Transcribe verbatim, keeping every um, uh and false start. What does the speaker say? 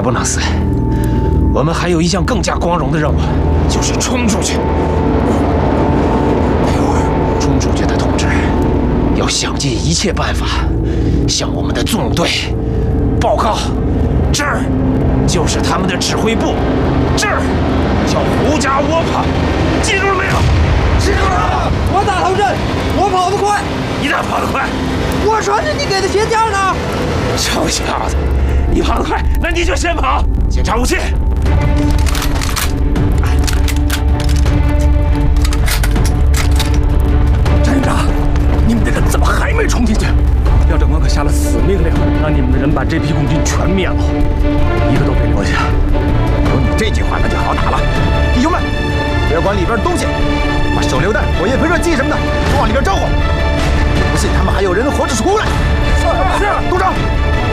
不能死，我们还有一项更加光荣的任务，就是冲出去。冲出去的同志，要想尽一切办法，向我们的纵队报告，这儿就是他们的指挥部，这儿叫胡家窝棚，记住了没有？记住了。 我大头阵，我跑得快， 你哪跑得快？ 我穿着你给的鞋垫呢。 臭小子，你跑得快，那你就先跑，检查武器。 站营长，你们的人怎么还没冲进去？廖长官可下了死命令，让你们的人把这批共军全灭了，一个都别留下。有你这句话，那就好打了。弟兄们，别管里边的东西，把手榴弹、火焰喷射器什么的都往里边招呼。不信他们还有人能活着出来。是是，督长。